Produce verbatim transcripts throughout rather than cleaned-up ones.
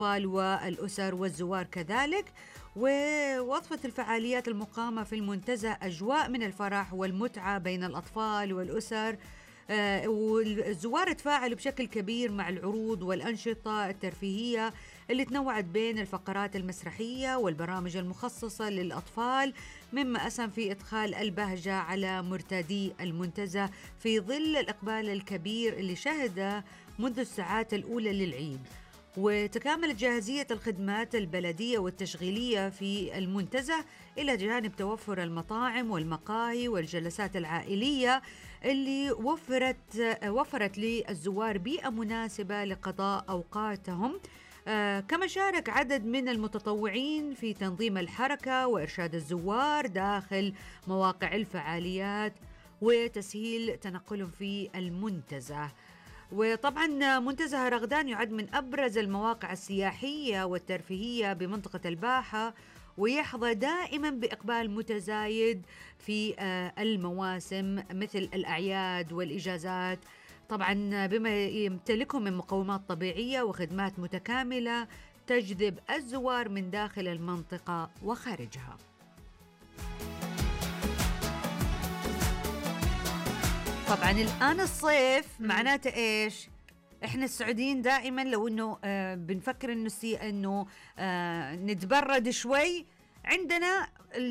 الأطفال والأسر والزوار كذلك. ووصفت الفعاليات المقامة في المنتزه أجواء من الفرح والمتعة بين الأطفال والأسر، آه والزوار تفاعلوا بشكل كبير مع العروض والأنشطة الترفيهية اللي تنوعت بين الفقرات المسرحية والبرامج المخصصة للأطفال، مما أسهم في إدخال البهجة على مرتادي المنتزه في ظل الإقبال الكبير اللي شهده منذ الساعات الأولى للعيد. وتكاملت جاهزية الخدمات البلدية والتشغيلية في المنتزه إلى جانب توفر المطاعم والمقاهي والجلسات العائلية اللي وفرت وفرت للزوار بيئة مناسبة لقضاء أوقاتهم. آه كما شارك عدد من المتطوعين في تنظيم الحركة وإرشاد الزوار داخل مواقع الفعاليات وتسهيل تنقلهم في المنتزه. وطبعا منتزه رغدان يعد من أبرز المواقع السياحية والترفيهية بمنطقة الباحة، ويحظى دائما بإقبال متزايد في المواسم مثل الأعياد والإجازات، طبعا بما يمتلكه من مقومات طبيعية وخدمات متكاملة تجذب الزوار من داخل المنطقة وخارجها. طبعا الآن الصيف معناته إيش؟ إحنا السعوديين دائما لو إنه آه بنفكر إنه سي إنه آه نتبرد شوي، عندنا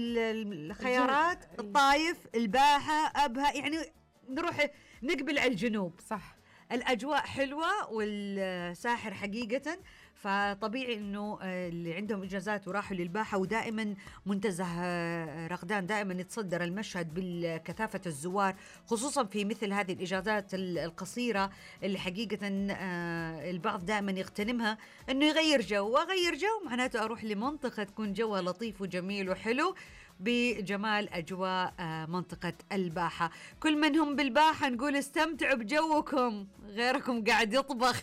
الخيارات الطايف، الباحة، أبها، يعني نروح نقبل على الجنوب. صح، الأجواء حلوة والساحر حقيقة، فطبيعي إنه اللي عندهم إجازات وراحوا للباحة، ودائما منتزه رغدان دائما يتصدر المشهد بالكثافة الزوار، خصوصا في مثل هذه الإجازات القصيرة اللي حقيقة البعض دائما يغتنمها إنه يغير جو، وأغير جو معناته أروح لمنطقة تكون جوها لطيف وجميل وحلو بجمال أجواء منطقة الباحة. كل من هم بالباحة نقول استمتعوا بجوكم، غيركم قاعد يطبخ.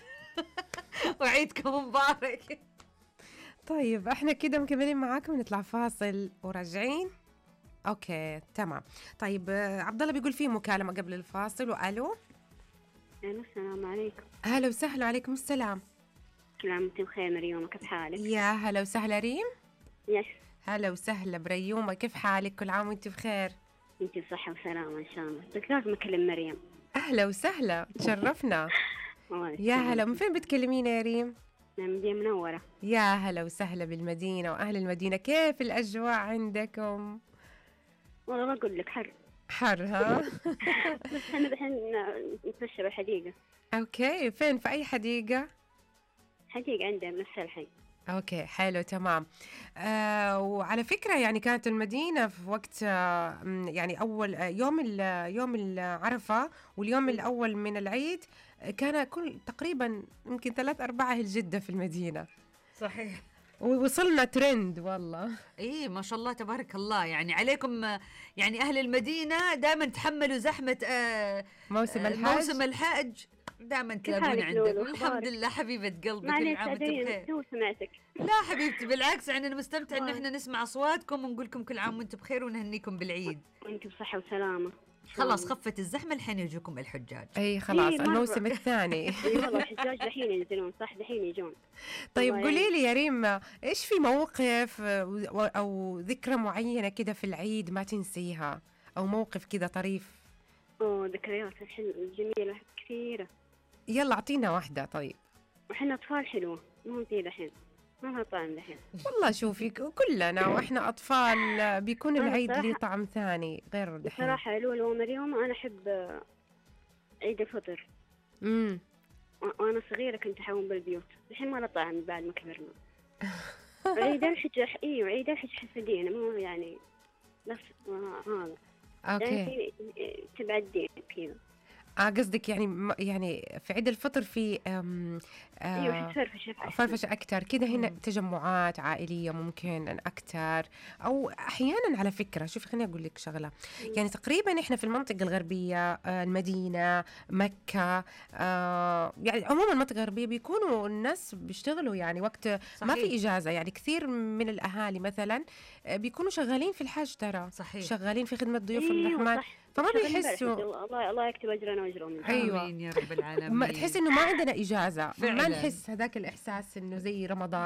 وعيدكم مبارك. طيب احنا كده مكملين معاكم، نطلع فاصل وراجعين. اوكي تمام. طيب عبد الله بيقول فيه مكالمة قبل الفاصل. والو. السلام عليكم. هلا وسهلا. عليكم السلام. كل عام وانتم بخير مريومة، كيف حالك؟ يا هلا وسهلا ريم. يس. هلا وسهلا بريومة، كيف حالك؟ كل عام وانت بخير. انت بصحة وسلامة ان شاء الله. بس لازم اكلم مريم. اهلا وسهلا، تشرفنا. يا هلا، من فين بتكلمينا يا ريم؟ من مدينة منورة. يا هلا وسهلا بالمدينة وأهل المدينة، كيف الأجواء عندكم؟ والله ما أقول لك حر. حر ها؟ بس احنا الحين نتمشى بالحديقة. أوكي، فين؟ في أي حديقة؟ حديقة عندنا بنفس الحي. أوكي حلو تمام. آه وعلى فكرة يعني كانت المدينة في وقت آه يعني أول آه يوم يوم العرفة واليوم الأول من العيد كان كل تقريبا يمكن ثلاث أرباع أهل جدة في المدينة. صحيح، ووصلنا ترند والله. إيه ما شاء الله تبارك الله، يعني عليكم يعني أهل المدينة دائما تحملوا زحمة آه موسم الحج. موسم الحج دائما تلاقون عندك. الحمد لله حبيبة قلبي، كل عام وانتم بخير. لو سمعتك. لا حبيبتي بالعكس، يعني أنا مستمتع إن إحنا نسمع أصواتكم ونقول لكم كل عام وانتم بخير ونهنيكم بالعيد. وانتم بصحة وسلامة. خلاص خفت الزحمة، الحين يجوكم الحجاج. اي خلاص إيه الموسم الثاني. اي والله الحجاج دحين ينزلون، صح دحين يجون. طيب قولي لي يا ريم، ايش في موقف او ذكرى معينة كده في العيد ما تنسيها، او موقف كده طريف؟ اوه ذكريات جميلة كثيرة. يلا اعطينا واحدة. طيب وحنا اطفال حلوة، مو زي دحين، ما هو طعم دحين. والله شوفي كلنا واحنا اطفال بيكون العيد ليه طعم ثاني غير دحين. صراحة لولو ومريم انا احب عيد الفطر. امم وانا صغيرة كنت احوم بالبيوت، الحين ما له طعم بعد ما كبرنا. عيد الحج ايوه عيد الحج حسدينا، مو يعني نفس هذا. اوكي يعني تبع الدين كذا. اه قصدك يعني يعني في عيد الفطر في آم آه ايوه فرفشه فرفشه اكثر كده، هنا تجمعات عائليه ممكن اكثر، او احيانا على فكره شوفي خليني اقول لك شغله. مم. يعني تقريبا احنا في المنطقه الغربيه آه المدينه مكه آه يعني عموما المنطقه الغربيه بيكونوا الناس بيشتغلوا يعني وقت صحيح. ما في اجازه، يعني كثير من الاهالي مثلا بيكونوا شغالين في الحج ترى. صحيح. شغالين في خدمه ضيوف أيوة الرحمن. فما شغالين بيحسوا. بالحج. الله الله يكتب اجرنا واجرهم ان شاء الله. أيوة. آمين يا رب العالمين. ما تحس انه ما عندنا اجازه، ما فعلاً. نحس هذاك الاحساس انه زي رمضان